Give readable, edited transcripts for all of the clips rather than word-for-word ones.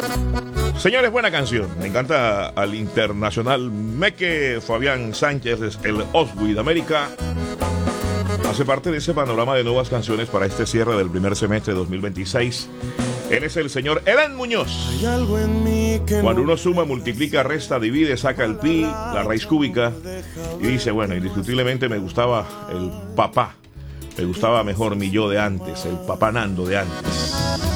Señores, buena canción. Me encanta al internacional Meque Fabián Sánchez, el Oswi de América. Hace parte de ese panorama de nuevas canciones para este cierre del primer semestre de 2026. Él es el señor Elan Muñoz. Cuando uno suma, multiplica, resta, divide, saca el pi, la raíz cúbica, y dice, bueno, indiscutiblemente me gustaba el papá. Me gustaba mejor mi yo de antes, el papá Nando de antes.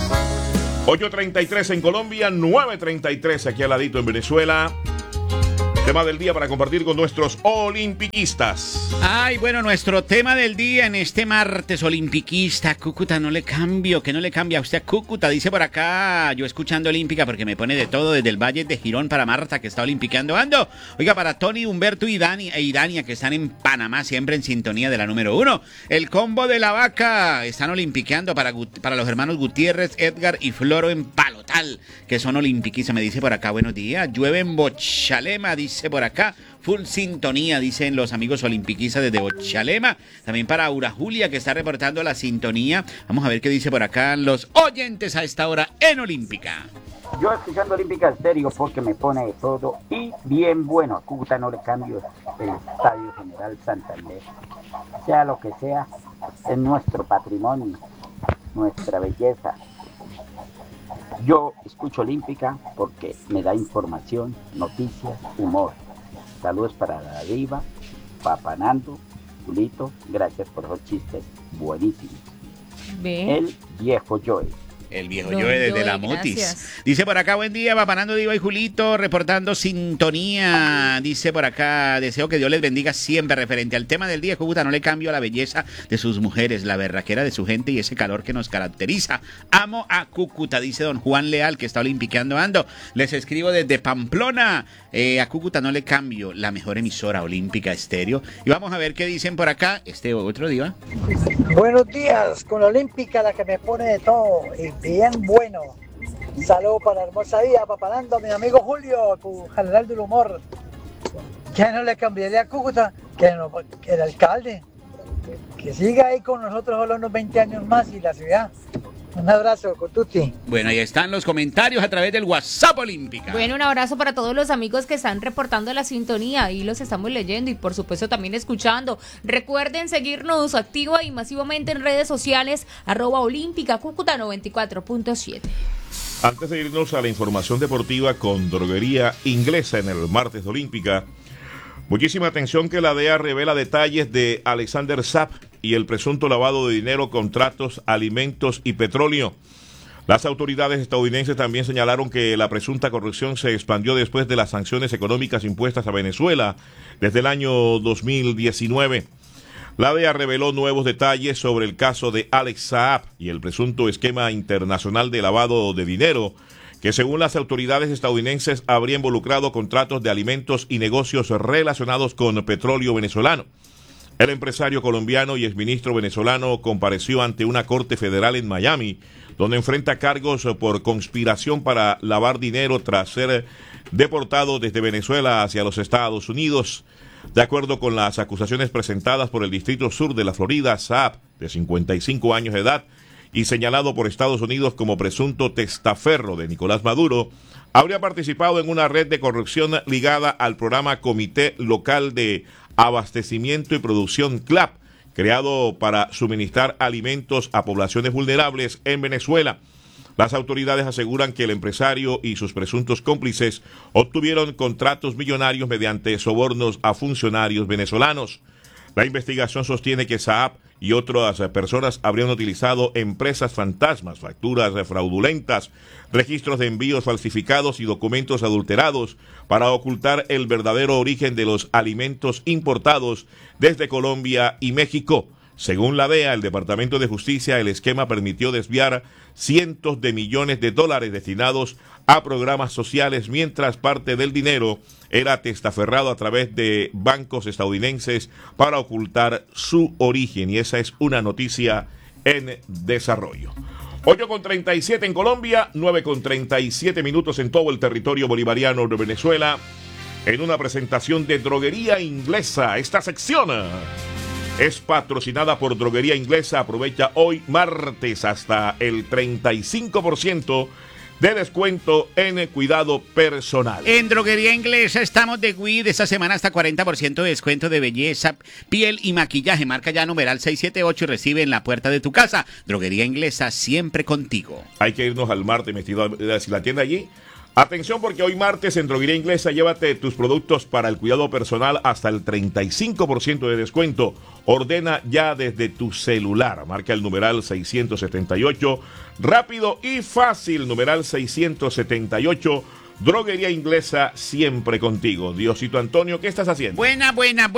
8:33 en Colombia, 9:33 aquí al ladito en Venezuela. Tema del día para compartir con nuestros olimpiquistas. Ay, bueno, nuestro tema del día en este martes olimpiquista. Cúcuta, no le cambio, que no le cambia a usted a Cúcuta. Dice por acá, yo escuchando Olímpica porque me pone de todo, desde el Valle de Girón para Marta, que está olimpiqueando ando. Oiga, para Tony, Humberto y Dania, que están en Panamá, siempre en sintonía de la número 1. El combo de la vaca, están olimpiqueando para los hermanos Gutiérrez, Edgar y Floro en Palotal, que son olimpiquistas. Me dice por acá, buenos días. Llueve en Bochalema, dice por acá, full sintonía, dicen los amigos olimpiquistas desde Bochalema. También para Aura Julia, que está reportando la sintonía. Vamos a ver qué dice por acá los oyentes a esta hora en Olímpica. Yo escuchando Olímpica Estéreo porque me pone de todo y bien bueno. A Cúcuta no le cambio el Estadio General Santander. Sea lo que sea, es nuestro patrimonio, nuestra belleza. Yo escucho Olímpica porque me da información, noticias, humor. Saludos para la diva, Papá Nando, Julito, gracias por los chistes buenísimos. ¿Ve? El viejo Joe. El viejo Joe desde la Mutis. Dice por acá, buen día, Papá Nando, Diva y Julito, reportando sintonía. Dice por acá, deseo que Dios les bendiga siempre. Referente al tema del día, Cúcuta no le cambio a la belleza de sus mujeres, la berraquera de su gente y ese calor que nos caracteriza. Amo a Cúcuta, dice don Juan Leal, que está olimpiqueando ando. Les escribo desde Pamplona. A Cúcuta no le cambio, la mejor emisora Olímpica Estéreo. Y vamos a ver qué dicen por acá. Este otro Diva. Buenos días, con Olímpica, la que me pone de todo. Bien bueno. Saludos para la hermosa vida, Papá Nando, mi amigo Julio, tu general del humor. Que no le cambiaría a Cúcuta, que el alcalde, que siga ahí con nosotros solo unos 20 años más y la ciudad. Un abrazo, Cotuti. Bueno, ahí están los comentarios a través del WhatsApp Olímpica. Bueno, un abrazo para todos los amigos que están reportando la sintonía. Ahí los estamos leyendo y por supuesto también escuchando. Recuerden seguirnos activa y masivamente en redes sociales, @Olímpica Cúcuta 94.7. Antes de irnos a la información deportiva con Droguería Inglesa en el martes de Olímpica, muchísima atención que la DEA revela detalles de Alexander Saab y el presunto lavado de dinero, contratos, alimentos y petróleo. Las autoridades estadounidenses también señalaron que la presunta corrupción se expandió después de las sanciones económicas impuestas a Venezuela desde el año 2019. La DEA reveló nuevos detalles sobre el caso de Alex Saab y el presunto esquema internacional de lavado de dinero, que según las autoridades estadounidenses habría involucrado contratos de alimentos y negocios relacionados con petróleo venezolano. El empresario colombiano y exministro venezolano compareció ante una corte federal en Miami, donde enfrenta cargos por conspiración para lavar dinero tras ser deportado desde Venezuela hacia los Estados Unidos. De acuerdo con las acusaciones presentadas por el Distrito Sur de la Florida, Saab, de 55 años de edad, y señalado por Estados Unidos como presunto testaferro de Nicolás Maduro, habría participado en una red de corrupción ligada al programa Comité Local de Abastecimiento y Producción CLAP, creado para suministrar alimentos a poblaciones vulnerables en Venezuela. Las autoridades aseguran que el empresario y sus presuntos cómplices obtuvieron contratos millonarios mediante sobornos a funcionarios venezolanos. La investigación sostiene que Saab y otras personas habrían utilizado empresas fantasmas, facturas fraudulentas, registros de envíos falsificados y documentos adulterados para ocultar el verdadero origen de los alimentos importados desde Colombia y México. Según la DEA, el Departamento de Justicia, el esquema permitió desviar cientos de millones de dólares destinados a programas sociales, mientras parte del dinero era testaferrado a través de bancos estadounidenses para ocultar su origen. Y esa es una noticia en desarrollo. 8:37 en Colombia, 9:37 en todo el territorio bolivariano de Venezuela. En una presentación de Droguería Inglesa, esta sección es patrocinada por Droguería Inglesa. Aprovecha hoy martes hasta el 35% de descuento en el cuidado personal. En Droguería Inglesa estamos de WID. Esta semana hasta 40% de descuento de belleza, piel y maquillaje. Marca ya numeral 678 y recibe en la puerta de tu casa. Droguería Inglesa, siempre contigo. Hay que irnos al martes, mi estimado, si la tienda allí. Atención, porque hoy martes en Droguería Inglesa llévate tus productos para el cuidado personal hasta el 35% de descuento. Ordena ya desde tu celular. Marca el numeral 678. Rápido y fácil, numeral 678. Droguería Inglesa, siempre contigo. Diosito Antonio, ¿qué estás haciendo? Buena.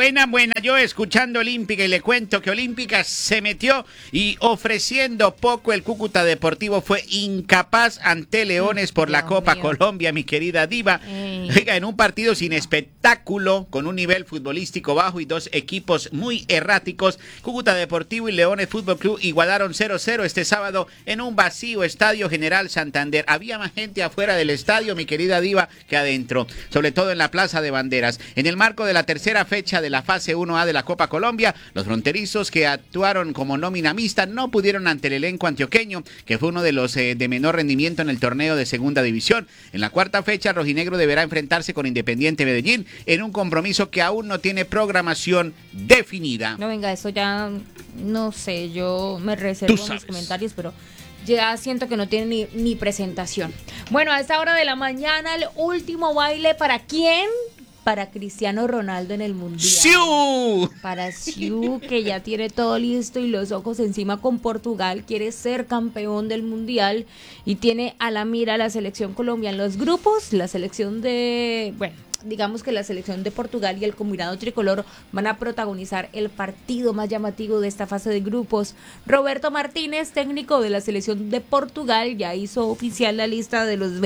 Yo escuchando Olímpica y le cuento que Olímpica se metió y ofreciendo poco el Cúcuta Deportivo fue incapaz ante Leones por la Dios Copa mío. Colombia, mi querida diva. Oiga, en un partido sin espectáculo, con un nivel futbolístico bajo y dos equipos muy erráticos, Cúcuta Deportivo y Leones Fútbol Club igualaron 0-0 este sábado en un vacío Estadio General Santander. Había más gente afuera del estadio, mi querida diva, que adentro, sobre todo en la Plaza de Banderas. En el marco de la tercera fecha de la fase 1A de la Copa Colombia, los fronterizos que actuaron como nómina mixta no pudieron ante el elenco antioqueño, que fue uno de los de menor rendimiento en el torneo de segunda división. En la cuarta fecha, Rojinegro deberá enfrentarse con Independiente Medellín en un compromiso que aún no tiene programación definida. No, venga, eso ya, no sé, yo me reservo Tú mis sabes. comentarios, pero ya siento que no tiene ni presentación. Bueno, a esta hora de la mañana, el último baile, ¿para quién? Para Cristiano Ronaldo en el Mundial. ¡Siu! Para Siu, que ya tiene todo listo y los ojos encima con Portugal, quiere ser campeón del Mundial y tiene a la mira la selección Colombia en los grupos, la selección de, bueno, digamos que la selección de Portugal y el combinado tricolor van a protagonizar el partido más llamativo de esta fase de grupos. Roberto Martínez, técnico de la selección de Portugal, ya hizo oficial la lista de los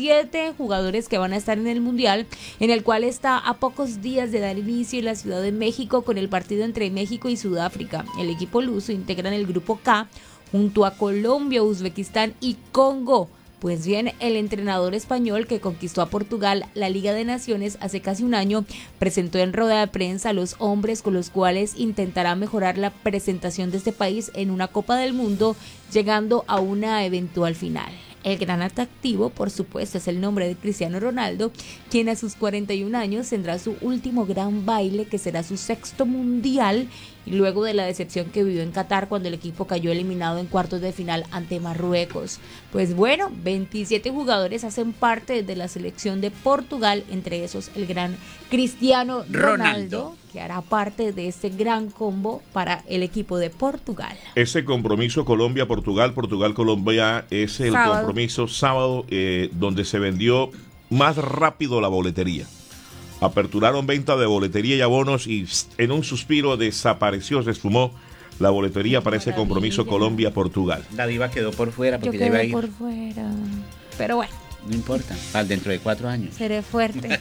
27 jugadores que van a estar en el Mundial, en el cual está a pocos días de dar inicio en la Ciudad de México con el partido entre México y Sudáfrica. El equipo luso integra en el grupo K junto a Colombia, Uzbekistán y Congo. Pues bien, el entrenador español que conquistó a Portugal la Liga de Naciones hace casi un año presentó en rueda de prensa a los hombres con los cuales intentará mejorar la presentación de este país en una Copa del Mundo, llegando a una eventual final. El gran atractivo, por supuesto, es el nombre de Cristiano Ronaldo, quien a sus 41 años tendrá su último gran baile, que será su sexto mundial, y luego de la decepción que vivió en Qatar cuando el equipo cayó eliminado en cuartos de final ante Marruecos. Pues bueno, 27 jugadores hacen parte de la selección de Portugal, entre esos el gran Cristiano Ronaldo, que hará parte de este gran combo para el equipo de Portugal. Ese compromiso Colombia-Portugal, Portugal-Colombia es el Sábado. compromiso sábado donde se vendió más rápido la boletería. Aperturaron venta de boletería y abonos y en un suspiro desapareció, se esfumó la boletería para ese compromiso Maravilla. Colombia-Portugal. La diva quedó por fuera Yo porque ya iba a quedé ir. por fuera, pero bueno, No importa, dentro de 4 años. seré fuerte.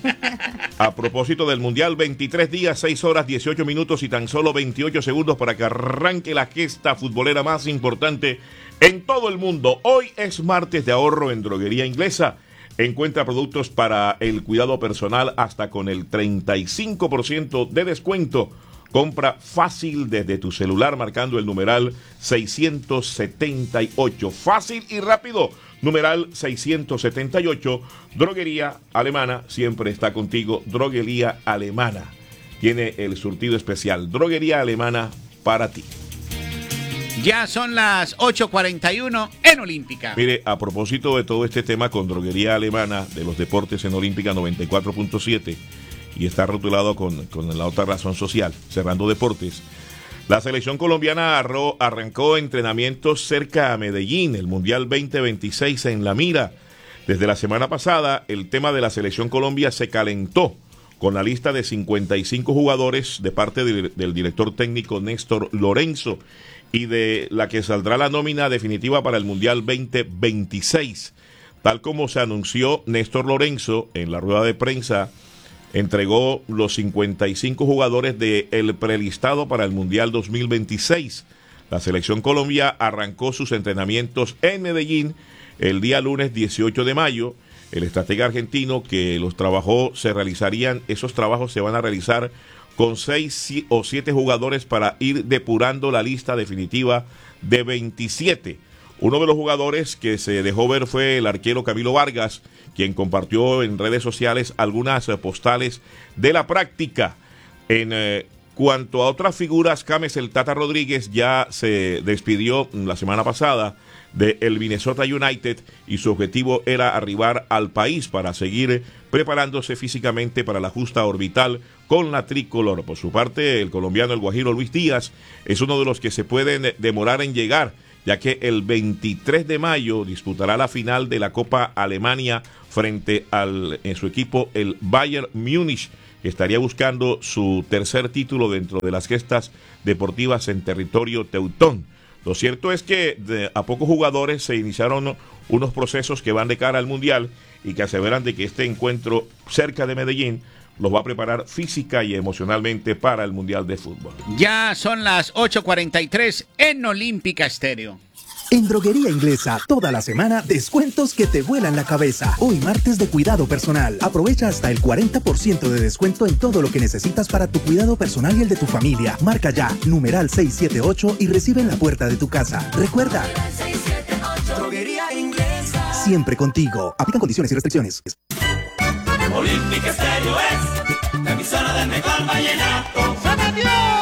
A propósito del Mundial, 23 días, 6 horas, 18 minutos y tan solo 28 segundos para que arranque la gesta futbolera más importante en todo el mundo. Hoy es martes de ahorro en Droguería Inglesa. Encuentra productos para el cuidado personal hasta con el 35% de descuento. Compra fácil desde tu celular marcando el numeral 678. Fácil y rápido. Numeral 678. Droguería Alemana siempre está contigo. Droguería Alemana tiene el surtido especial. Droguería Alemana para ti. Ya son las 8:41 en Olímpica. Mire, a propósito de todo este tema con Droguería Alemana de los deportes en Olímpica 94.7 y está rotulado con la otra razón social, cerrando deportes. La selección colombiana arrancó entrenamientos cerca a Medellín, el Mundial 2026 en la mira. Desde la semana pasada, el tema de la selección Colombia se calentó con la lista de 55 jugadores de parte del director técnico Néstor Lorenzo y de la que saldrá la nómina definitiva para el Mundial 2026. Tal como se anunció, Néstor Lorenzo en la rueda de prensa entregó los 55 jugadores del prelistado para el Mundial 2026. La selección Colombia arrancó sus entrenamientos en Medellín el día lunes 18 de mayo. El estratega argentino que los trabajó, esos trabajos se van a realizar con 6 o 7 jugadores para ir depurando la lista definitiva de 27. Uno de los jugadores que se dejó ver fue el arquero Camilo Vargas, quien compartió en redes sociales algunas postales de la práctica. En cuanto a otras figuras, James el Tata Rodríguez ya se despidió la semana pasada del Minnesota United y su objetivo era arribar al país para seguir preparándose físicamente para la justa orbital con la tricolor. Por su parte, el colombiano, el guajiro Luis Díaz, es uno de los que se pueden demorar en llegar, ya que el 23 de mayo disputará la final de la Copa Alemania frente en su equipo, el Bayern Múnich, que estaría buscando su tercer título dentro de las gestas deportivas en territorio teutón. Lo cierto es que a pocos jugadores se iniciaron unos procesos que van de cara al Mundial y que aseveran de que este encuentro cerca de Medellín los va a preparar física y emocionalmente para el Mundial de Fútbol. Ya son las 8:43 en Olímpica Estéreo. En Droguería Inglesa, toda la semana, descuentos que te vuelan la cabeza. Hoy martes de cuidado personal. Aprovecha hasta el 40% de descuento en todo lo que necesitas para tu cuidado personal y el de tu familia. Marca ya, numeral 678 y recibe en la puerta de tu casa. Recuerda, Droguería Inglesa. Siempre contigo. Aplican condiciones y restricciones. Olímpica Estéreo es la emisora del mejor vallenato. ¡San Dios!